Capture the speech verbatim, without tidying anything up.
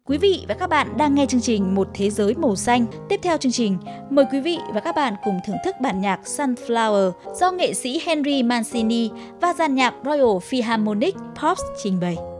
Quý vị và các bạn đang nghe chương trình Một Thế Giới Màu Xanh. Tiếp theo chương trình, mời quý vị và các bạn cùng thưởng thức bản nhạc Sunflower do nghệ sĩ Henry Mancini và dàn nhạc Royal Philharmonic Corps trình bày.